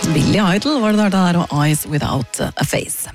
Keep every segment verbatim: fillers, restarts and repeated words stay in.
Billy Idol var det der, der og Eyes Without a Face.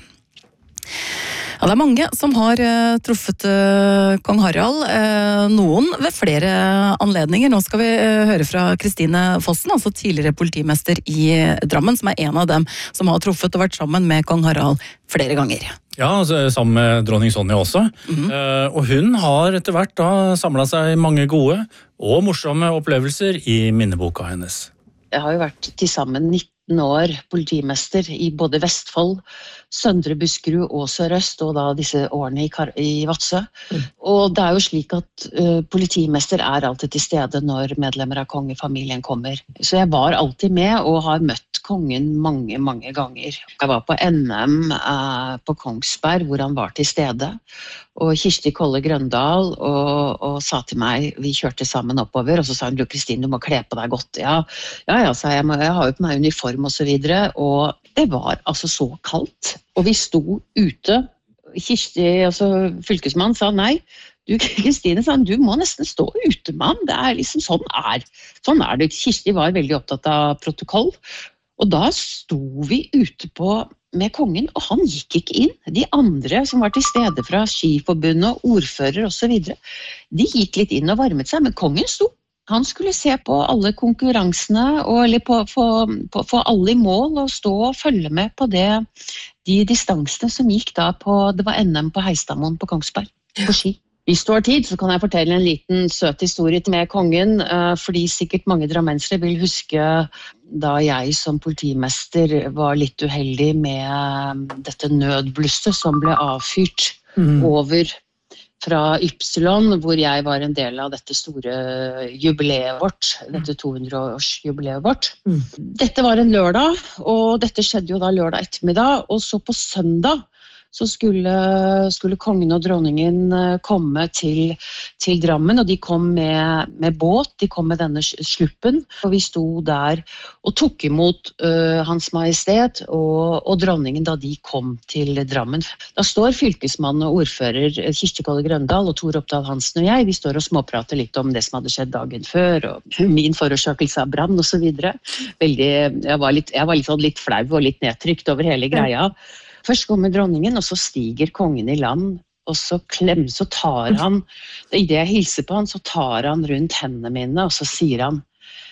Ja, det er mange som har uh, truffet uh, kong Harald, uh, noen ved flere anledninger. Nå skal vi uh, høre fra Kristine Fossen, altså tidligere politimester i Drammen, som er en av dem som har truffet og vært sammen med kong Harald flere ganger. Ja, altså, sammen med dronning Sonja også. Mm-hmm. Uh, og hun har etter hvert da samlet seg mange gode og morsomme opplevelser i minneboka hennes. Jeg har jo vært til sammen nitten år politimester i både Vestfold, Søndre Buskerud og Sør-Øst, og da disse årene i, Kar- i Vadsø. Mm. Og det er jo slik at uh, politimester er alltid til stede når medlemmer av kongefamilien kommer. Så jeg var alltid med og har møtt kongen mange, mange ganger. Jeg var på N M uh, på Kongsberg, hvor han var til stede. Og Kirsti Kolle Grøndal og, og sa til meg, vi kjørte sammen oppover, og så sa hun, du Kristine, du må kle på deg godt. Ja, ja, ja, sa jeg, jeg har jo på meg uniform og så videre, og det var altså så kaldt. Og vi sto ute, Kirsti, altså fylkesmannen, sa nei, du Kristine, sa han, du må nesten stå ute, mann, det er liksom sånn er. Sånn er det. Kirsti var veldig opptatt av protokoll, og da sto vi ute på med kongen, og han gikk ikke inn. De andre som var til stede fra Skiforbundet, ordfører og så videre, de gikk litt inn og varmet seg, men kongen sto. Han skulle se på alle konkurransene, og, eller på, på, på, få alle i mål, og stå og følge med på det, de distansene som gikk da på, det var N M på Heistadmoen på Kongsberg, på ski. Hvis du har tid, så kan jeg fortelle en liten søt historie med kongen, fordi sikkert mange drammensere vil huske da jeg som politimester var litt uheldig med dette nødblusset som ble avfyrt mm. over fra Ypsilon, hvor jeg var en del av dette store jubileet vårt, dette to hundre års jubileet vårt. Mm. Dette var en lørdag, og dette skjedde jo da lørdag ettermiddag, og så på søndag så skulle, skulle kongen og dronningen komme til, til Drammen, og de kom med, med båt, de kom med denne sluppen, og vi sto der og tok imot uh, Hans Majestet og, og dronningen da de kom til Drammen. Da står fylkesmann og ordfører Kirsti Kolle Grøndal og Tor Oppdal Hansen og jeg, vi står og småprater litt om det som hadde skjedd dagen før, og min forårsakelse av brann og så videre. Veldig, jeg var litt, jeg var litt, litt flau og litt nedtrykt over hele greia. Først kommer dronningen, og så stiger kongen i land, og så klem, så tar han, i det jeg hilser på han, så tar han rundt hendene mine, og så sier han,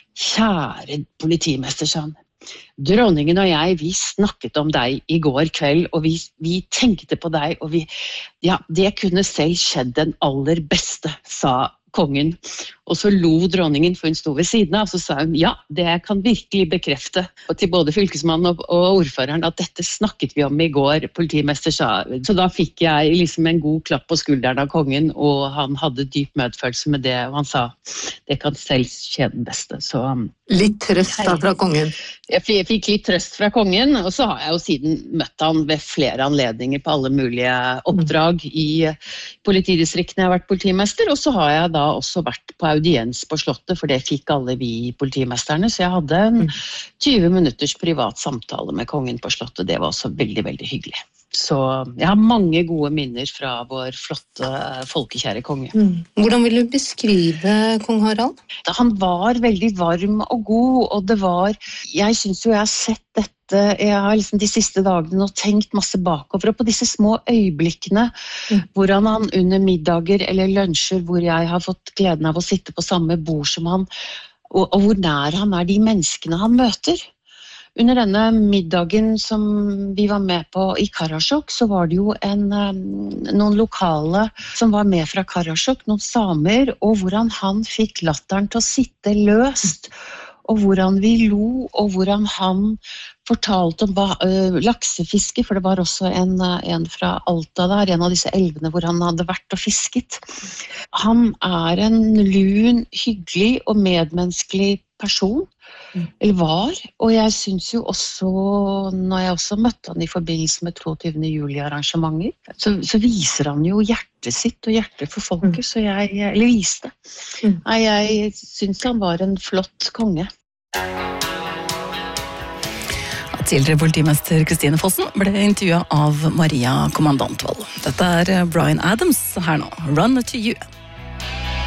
kjære politimester, sa han, dronningen og jeg, vi snakket om deg i går kveld, og vi, vi tenkte på deg, og vi, ja, det kunne selv skjedd den aller beste, sa kongen. Og så lo dronningen, for hun sto ved siden av, og så sa hun, ja, det jeg kan virkelig bekrefte, og til både fylkesmannen og, og ordføreren, at dette snakket vi om i går, politimester sa. Så da fikk jeg liksom en god klapp på skulderen av kongen, og han hadde dyp medfølelse med det, og han sa, det kan selv skje den beste. Så, litt trøst da fra kongen? Jeg, jeg fikk litt trøst fra kongen, og så har jeg jo siden møtt han ved flere anledninger på alle mulige oppdrag i politidistriktene jeg har vært politimester, og så har jeg da også vært på audiens på Slottet, for det fikk alle vi politimesterne, så jeg hadde en tyve minutters privat samtale med kongen på Slottet, det var også veldig, veldig hyggelig. Så jeg har mange gode minner fra vår flotte, folkekjære konge. Mm. Hvordan vil du beskrive kong Harald? Han var veldig varm og god, og det var, jeg synes jo jeg har sett dette, jeg har liksom de siste dagene nå tenkt masse bakover, og på disse små øyeblikkene, mm. hvordan han under middager eller lunsjer, hvor jeg har fått gleden av å sitte på samme bord som han, og, og hvor nær han er de menneskene han møter. Under denne middagen som vi var med på i Karasjok, så var det jo en, noen lokale som var med fra Karasjok, noen samer, og hvordan han fikk latteren til å sitte løst, og hvordan vi lo, og hvordan han fortalte om uh, laksefiske, for det var også en, en fra Alta der, en av disse elvene hvor han hadde vært og fisket. Han er en lun, hyggelig og medmenneskelig person, eller var, og jeg synes jo også, når jeg også møtte han i forbindelse med tjueåtte juli-arrangementer, så, så viser han jo hjertet sitt og hjertet for folket, så jeg, eller viste. Nei, jeg synes han var en flott konge. Tidligere politimester Kristine Fossen ble intervjuet av Maria Kommandantvold. Dette er Bryan Adams her nå, Run to You.